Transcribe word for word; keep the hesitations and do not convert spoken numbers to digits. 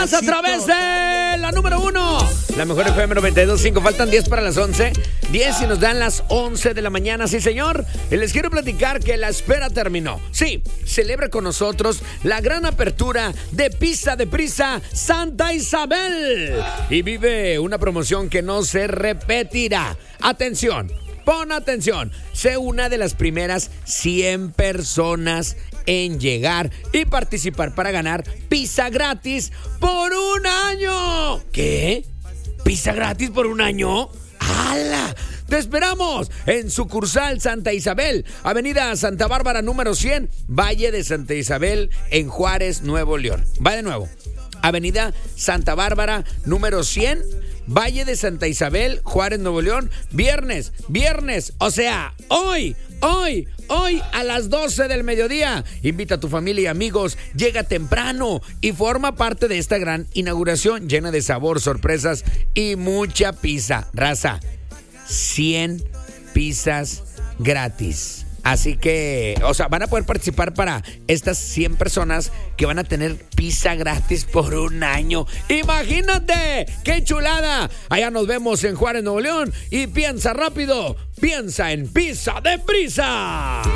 A través de la número uno, la mejor F M noventa y dos punto cinco. Faltan diez para las once. diez y nos dan las once de la mañana. Sí, señor. Y les quiero platicar que la espera terminó. Sí, celebra con nosotros la gran apertura de Pizza de Prisa Santa Isabel. Y vive una promoción que no se repetirá. Atención. Pon atención, sé una de las primeras cien personas en llegar y participar para ganar pizza gratis por un año. ¿Qué? ¿Pizza gratis por un año? ¡Hala! ¡Te esperamos! En sucursal Santa Isabel, Avenida Santa Bárbara número cien, Valle de Santa Isabel, en Juárez, Nuevo León. Va de nuevo. Avenida Santa Bárbara número cien, Valle de Santa Isabel, Juárez, Nuevo León. Viernes, viernes, o sea, hoy, hoy, hoy a las doce del mediodía. Invita a tu familia y amigos, llega temprano y forma parte de esta gran inauguración llena de sabor, sorpresas y mucha pizza. Raza, cien pizzas gratis. Así que, o sea, van a poder participar para estas cien personas que van a tener pizza gratis por un año. ¡Imagínate! ¡Qué chulada! Allá nos vemos en Juárez, Nuevo León. Y piensa rápido, piensa en Pizza de Prisa.